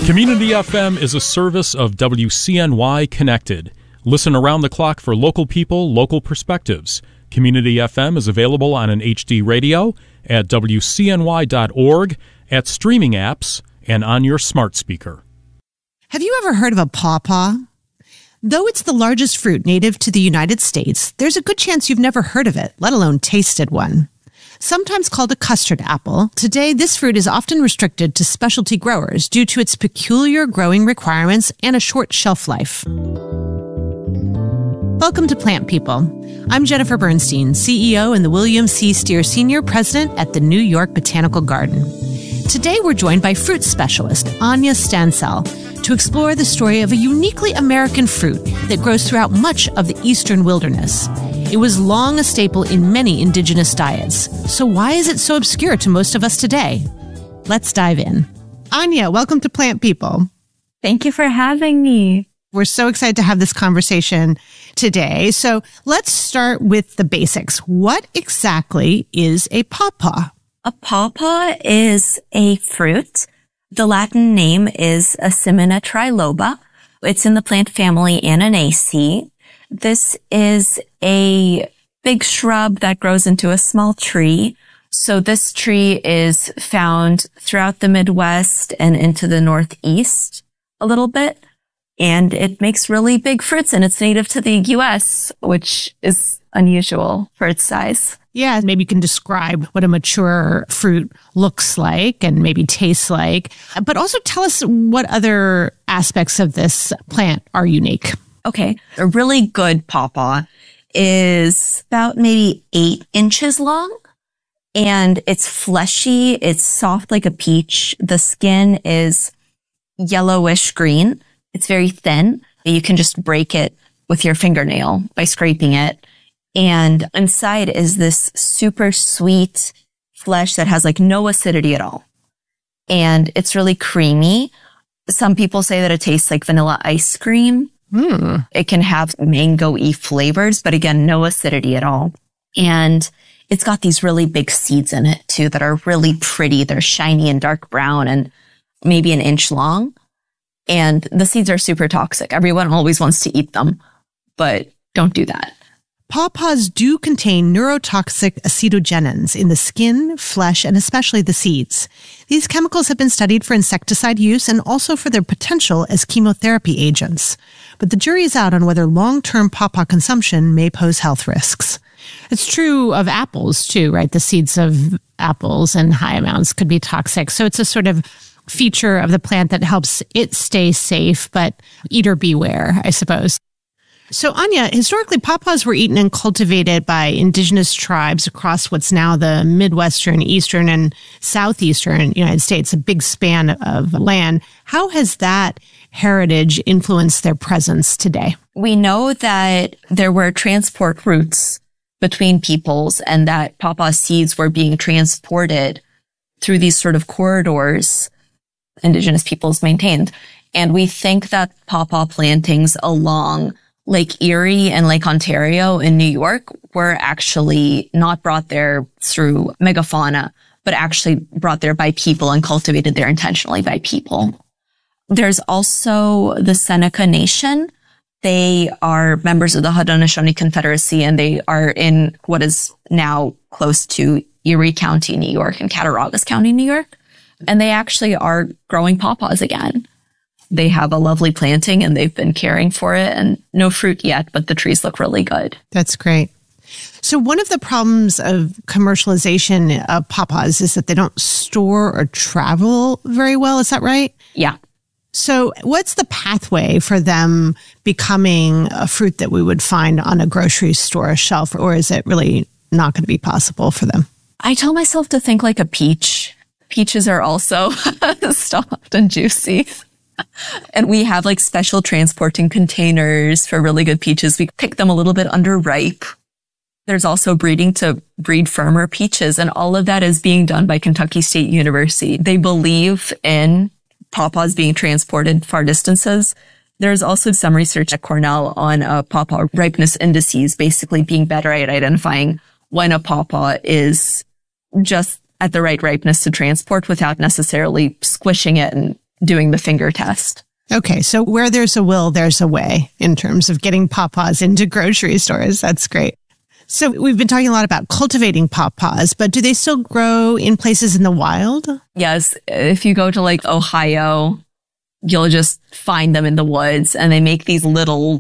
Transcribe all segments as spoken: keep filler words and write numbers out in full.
Community F M is a service of W C N Y Connected. Listen around the clock for local people, local perspectives. Community F M is available on an H D radio, at W C N Y dot org, at streaming apps, and on your smart speaker. Have you ever heard of a pawpaw? Though it's the largest fruit native to the United States, there's a good chance you've never heard of it, let alone tasted one. Sometimes called a custard apple, today this fruit is often restricted to specialty growers due to its peculiar growing requirements and a short shelf life. Welcome to Plant People. I'm Jennifer Bernstein, C E O and the William C. Steer Senior President at the New York Botanical Garden. Today we're joined by fruit specialist Anya Stansel to explore the story of a uniquely American fruit that grows throughout much of the eastern wilderness. It was long a staple in many indigenous diets. So why is it so obscure to most of us today? Let's dive in. Anya, welcome to Plant People. Thank you for having me. We're so excited to have this conversation today. So let's start with the basics. What exactly is a pawpaw? A pawpaw is a fruit. The Latin name is Asimina triloba. It's in the plant family Ananaceae. This is a big shrub that grows into a small tree. So this tree is found throughout the Midwest and into the Northeast a little bit. And it makes really big fruits, and it's native to the U S, which is unusual for its size. Yeah, maybe you can describe what a mature fruit looks like and maybe tastes like, but also tell us what other aspects of this plant are unique. Okay. A really good pawpaw is about maybe eight inches long, and it's fleshy. It's soft like a peach. The skin is yellowish green. It's very thin. You can just break it with your fingernail by scraping it. And inside is this super sweet flesh that has like no acidity at all. And it's really creamy. Some people say that it tastes like vanilla ice cream. Mm. It can have mango-y flavors, but again, no acidity at all. And it's got these really big seeds in it too that are really pretty. They're shiny and dark brown and maybe an inch long. And the seeds are super toxic. Everyone always wants to eat them, but don't do that. Pawpaws do contain neurotoxic acetogenins in the skin, flesh, and especially the seeds. These chemicals have been studied for insecticide use and also for their potential as chemotherapy agents. But the jury is out on whether long-term pawpaw consumption may pose health risks. It's true of apples too, right? The seeds of apples in high amounts could be toxic. So it's a sort of feature of the plant that helps it stay safe, but eater beware, I suppose. So, Anya, historically, pawpaws were eaten and cultivated by indigenous tribes across what's now the Midwestern, Eastern, and Southeastern United States, a big span of land. How has that heritage influenced their presence today? We know that there were transport routes between peoples and that pawpaw seeds were being transported through these sort of corridors indigenous peoples maintained. And we think that pawpaw plantings along Lake Erie and Lake Ontario in New York were actually not brought there through megafauna, but actually brought there by people and cultivated there intentionally by people. There's also the Seneca Nation. They are members of the Haudenosaunee Confederacy, and they are in what is now close to Erie County, New York, and Cattaraugus County, New York. And they actually are growing pawpaws again. They have a lovely planting and they've been caring for it, and no fruit yet, but the trees look really good. That's great. So one of the problems of commercialization of pawpaws is that they don't store or travel very well. Is that right? Yeah. So what's the pathway for them becoming a fruit that we would find on a grocery store shelf, or is it really not going to be possible for them? I tell myself to think like a peach. Peaches are also soft and juicy. And we have like special transporting containers for really good peaches. We pick them a little bit underripe. There's also breeding to breed firmer peaches. And all of that is being done by Kentucky State University. They believe in pawpaws being transported far distances. There's also some research at Cornell on uh, pawpaw ripeness indices, basically being better at identifying when a pawpaw is just at the right ripeness to transport without necessarily squishing it and doing the finger test. Okay, so where there's a will, there's a way in terms of getting pawpaws into grocery stores. That's great. So we've been talking a lot about cultivating pawpaws, but do they still grow in places in the wild? Yes. If you go to like Ohio, you'll just find them in the woods, and they make these little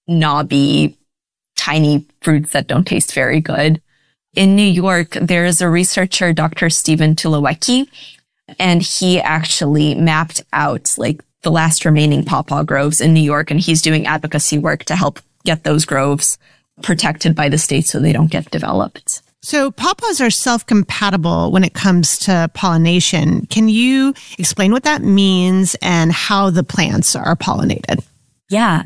knobby, tiny fruits that don't taste very good. In New York, there is a researcher, Doctor Stephen Tulowiecki, and he actually mapped out like the last remaining pawpaw groves in New York, and he's doing advocacy work to help get those groves protected by the state so they don't get developed. So pawpaws are self-compatible when it comes to pollination. Can you explain what that means and how the plants are pollinated? Yeah.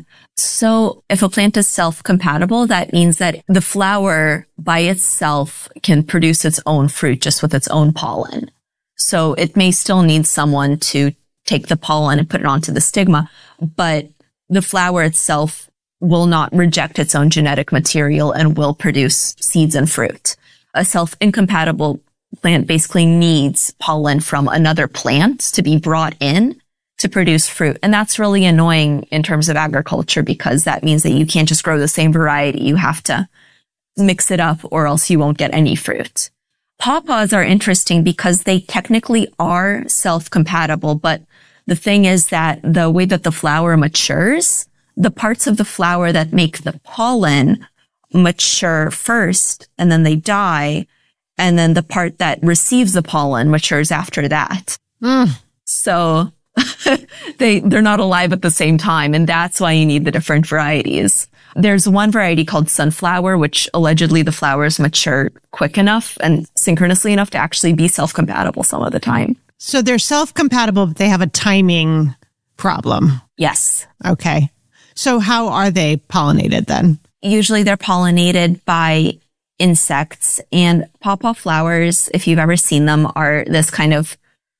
So if a plant is self-compatible, that means that the flower by itself can produce its own fruit just with its own pollen. So it may still need someone to take the pollen and put it onto the stigma, but the flower itself will not reject its own genetic material and will produce seeds and fruit. A self-incompatible plant basically needs pollen from another plant to be brought in to produce fruit. And that's really annoying in terms of agriculture, because that means that you can't just grow the same variety. You have to mix it up or else you won't get any fruit. Pawpaws are interesting because they technically are self-compatible, but the thing is that the way that the flower matures, the parts of the flower that make the pollen mature first, and then they die, and then the part that receives the pollen matures after that. Mm. So they, they're not alive at the same time, and that's why you need the different varieties. There's one variety called sunflower, which allegedly the flowers mature quick enough and synchronously enough to actually be self-compatible some of the time. So they're self-compatible, but they have a timing problem. Yes. Okay. So how are they pollinated then? Usually they're pollinated by insects, and pawpaw flowers, if you've ever seen them, are this kind of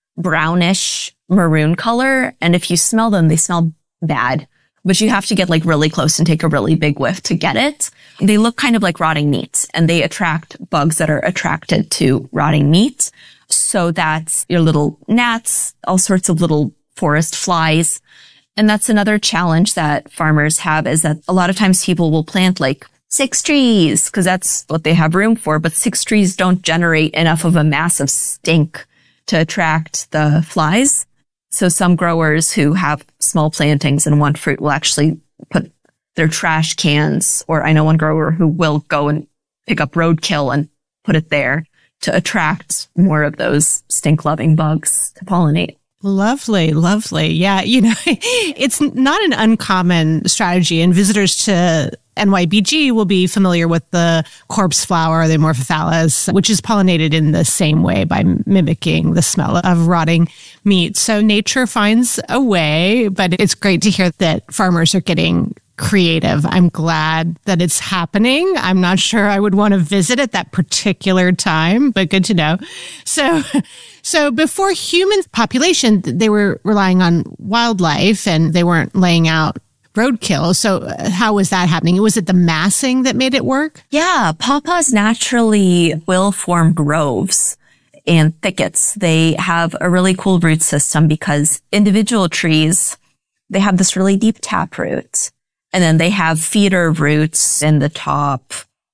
brownish maroon color. And if you smell them, they smell bad, but you have to get like really close and take a really big whiff to get it. They look kind of like rotting meat, and they attract bugs that are attracted to rotting meat. So that's your little gnats, all sorts of little forest flies. And that's another challenge that farmers have, is that a lot of times people will plant like six trees because that's what they have room for. But six trees don't generate enough of a massive stink to attract the flies. So some growers who have small plantings and want fruit will actually put their trash cans, or I know one grower who will go and pick up roadkill and put it there to attract more of those stink-loving bugs to pollinate. Lovely, lovely. Yeah, you know, it's not an uncommon strategy, and visitors to N Y B G will be familiar with the corpse flower, the Amorphophallus, which is pollinated in the same way by mimicking the smell of rotting meat. So nature finds a way, but it's great to hear that farmers are getting creative. I'm glad that it's happening. I'm not sure I would want to visit at that particular time, but good to know. So, so before human population, they were relying on wildlife and they weren't laying out roadkill. So how was that happening? Was it the massing that made it work? Yeah, pawpaws naturally will form groves and thickets. They have a really cool root system because individual trees, they have this really deep taproot. And then they have feeder roots in the top,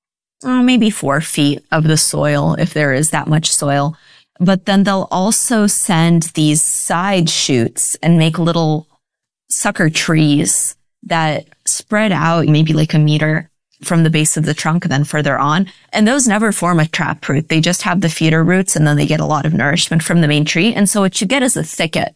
oh, maybe four feet of the soil, if there is that much soil. But then they'll also send these side shoots and make little sucker trees that spread out maybe like a meter from the base of the trunk and then further on. And those never form a taproot. They just have the feeder roots, and then they get a lot of nourishment from the main tree. And so what you get is a thicket.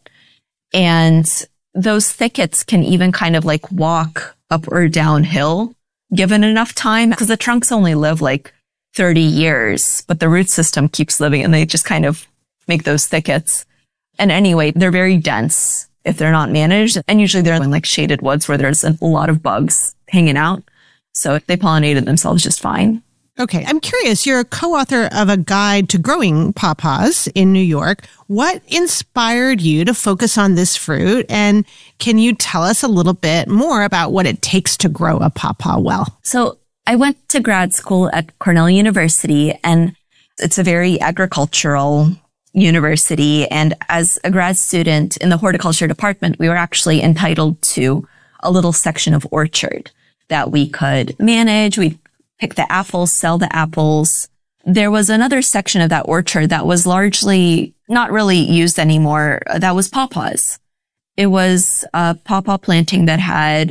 And those thickets can even kind of like walk up or downhill given enough time, because the trunks only live like thirty years, but the root system keeps living, and they just kind of make those thickets. And anyway, they're very dense if they're not managed. And usually they're in like shaded woods where there's a lot of bugs hanging out. So they pollinated themselves just fine. Okay. I'm curious. You're a co-author of a guide to growing pawpaws in New York. What inspired you to focus on this fruit? And can you tell us a little bit more about what it takes to grow a pawpaw well? So I went to grad school at Cornell University, and it's a very agricultural University. And as a grad student in the horticulture department, we were actually entitled to a little section of orchard that we could manage. We'd pick the apples, sell the apples. There was another section of that orchard that was largely not really used anymore. That was pawpaws. It was a pawpaw planting that had,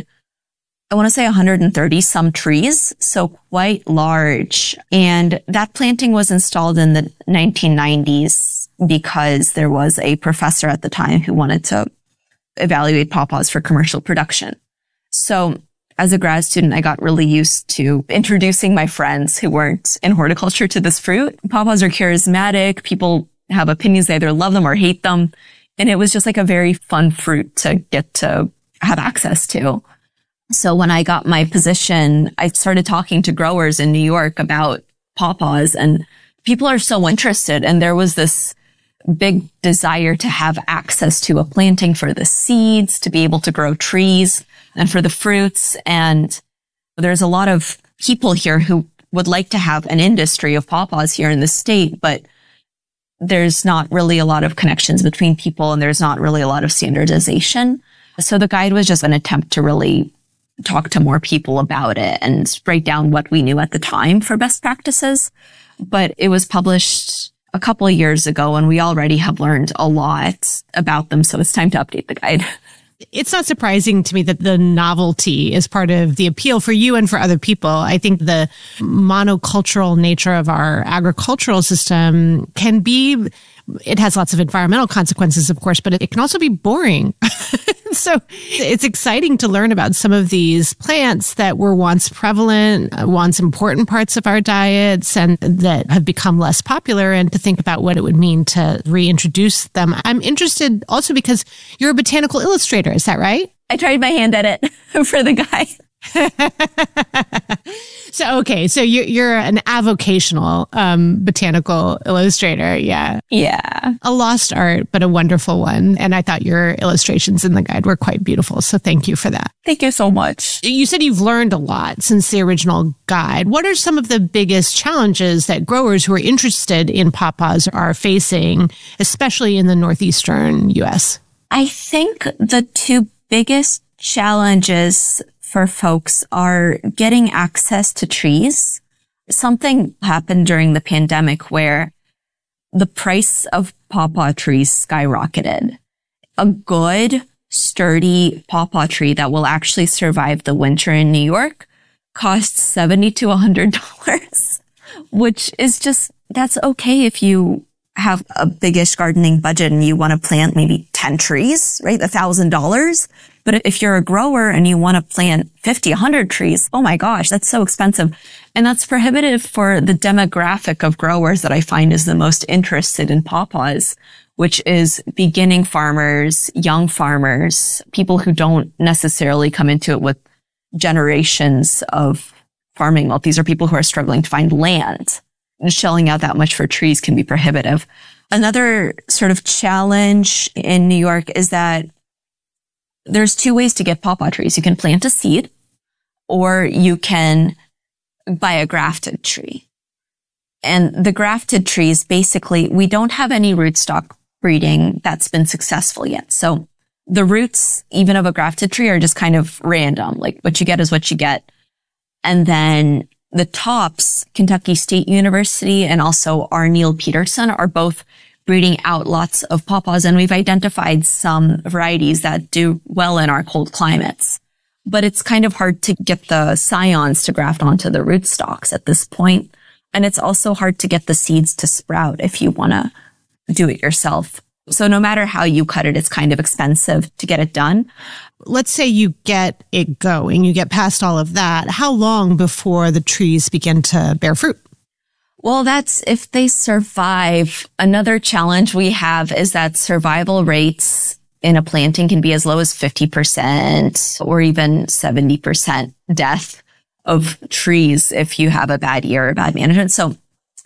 I want to say one hundred thirty some trees, so quite large. And that planting was installed in the nineteen nineties because there was a professor at the time who wanted to evaluate pawpaws for commercial production. So as a grad student, I got really used to introducing my friends who weren't in horticulture to this fruit. Pawpaws are charismatic. People have opinions. They either love them or hate them. And it was just like a very fun fruit to get to have access to. So when I got my position, I started talking to growers in New York about pawpaws, and people are so interested. And there was this big desire to have access to a planting for the seeds, to be able to grow trees, and for the fruits. And there's a lot of people here who would like to have an industry of pawpaws here in the state, but there's not really a lot of connections between people, and there's not really a lot of standardization. So the guide was just an attempt to really talk to more people about it and write down what we knew at the time for best practices. But it was published a couple of years ago, and we already have learned a lot about them. So it's time to update the guide. It's not surprising to me that the novelty is part of the appeal for you and for other people. I think the monocultural nature of our agricultural system can be, it has lots of environmental consequences, of course, but it can also be boring. So it's exciting to learn about some of these plants that were once prevalent, once important parts of our diets, and that have become less popular, and to think about what it would mean to reintroduce them. I'm interested also because you're a botanical illustrator. Is that right? I tried my hand at it for the guide. So, okay. So you're, you're an avocational, um, botanical illustrator. Yeah. Yeah. A lost art, but a wonderful one. And I thought your illustrations in the guide were quite beautiful. So thank you for that. Thank you so much. You said you've learned a lot since the original guide. What are some of the biggest challenges that growers who are interested in pawpaws are facing, especially in the northeastern U S? I think the two biggest challenges for folks are getting access to trees. Something happened during the pandemic where the price of pawpaw trees skyrocketed. A good, sturdy pawpaw tree that will actually survive the winter in New York costs seventy to one hundred dollars, which is just, that's okay if you have a biggish gardening budget and you want to plant maybe ten trees, right? A thousand dollars. But if you're a grower and you want to plant fifty, a hundred trees, oh my gosh, that's so expensive. And that's prohibitive for the demographic of growers that I find is the most interested in pawpaws, which is beginning farmers, young farmers, people who don't necessarily come into it with generations of farming wealth. These are people who are struggling to find land. And shelling out that much for trees can be prohibitive. Another sort of challenge in New York is that there's two ways to get pawpaw trees. You can plant a seed, or you can buy a grafted tree. And the grafted trees, basically, we don't have any rootstock breeding that's been successful yet. So the roots, even of a grafted tree, are just kind of random. Like what you get is what you get. And then the tops, Kentucky State University and also R. Neil Peterson, are both breeding out lots of pawpaws, and we've identified some varieties that do well in our cold climates. But it's kind of hard to get the scions to graft onto the rootstocks at this point. And it's also hard to get the seeds to sprout if you want to do it yourself. So no matter how you cut it, it's kind of expensive to get it done. Let's say you get it going, you get past all of that. How long before the trees begin to bear fruit? Well, that's if they survive. Another challenge we have is that survival rates in a planting can be as low as fifty percent or even seventy percent death of trees if you have a bad year or bad management. So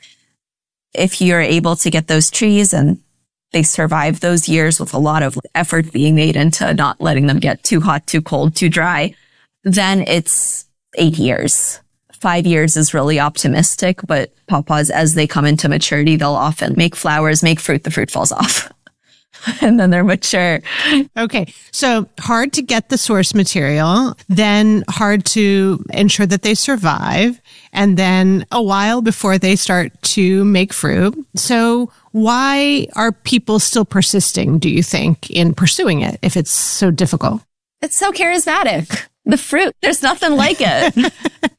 if you're able to get those trees and they survive those years with a lot of effort being made into not letting them get too hot, too cold, too dry, then it's eight years five years is really optimistic, but pawpaws, as they come into maturity, they'll often make flowers, make fruit, the fruit falls off. And then they're mature. Okay. So hard to get the source material, then hard to ensure that they survive, and then a while before they start to make fruit. So why are people still persisting, do you think, in pursuing it if it's so difficult? It's so charismatic. The fruit, there's nothing like it.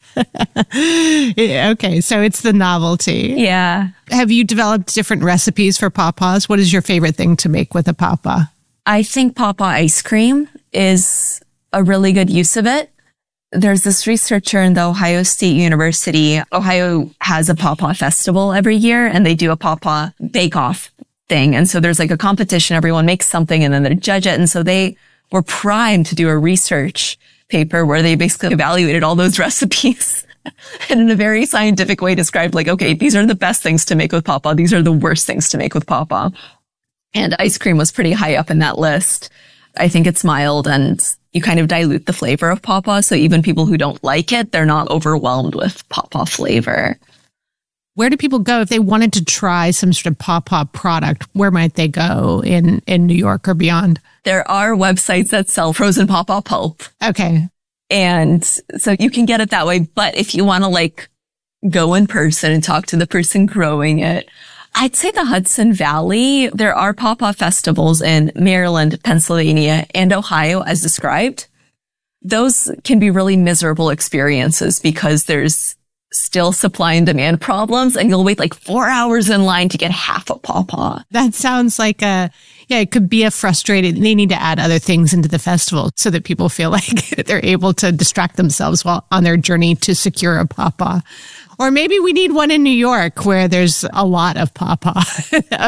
Okay, so it's the novelty. Yeah. Have you developed different recipes for pawpaws? What is your favorite thing to make with a pawpaw? I think pawpaw ice cream is a really good use of it. There's this researcher in the Ohio State University. Ohio has a pawpaw festival every year, and they do a pawpaw bake-off thing. And so there's like a competition. Everyone makes something, and then they judge it. And so they were primed to do a research paper where they basically evaluated all those recipes and in a very scientific way described like, okay, these are the best things to make with pawpaw. These are the worst things to make with pawpaw. And ice cream was pretty high up in that list. I think it's mild and you kind of dilute the flavor of pawpaw. So even people who don't like it, they're not overwhelmed with pawpaw flavor. Where do people go if they wanted to try some sort of pawpaw product? Where might they go in, in New York or beyond? There are websites that sell frozen pawpaw pulp. Okay. And so you can get it that way. But if you want to like go in person and talk to the person growing it, I'd say the Hudson Valley, there are pawpaw festivals in Maryland, Pennsylvania, and Ohio as described. Those can be really miserable experiences because there's still supply and demand problems, and you'll wait like four hours in line to get half a pawpaw. That sounds like a, yeah, it could be a frustrating, they need to add other things into the festival so that people feel like they're able to distract themselves while on their journey to secure a pawpaw. Or maybe we need one in New York where there's a lot of pawpaw.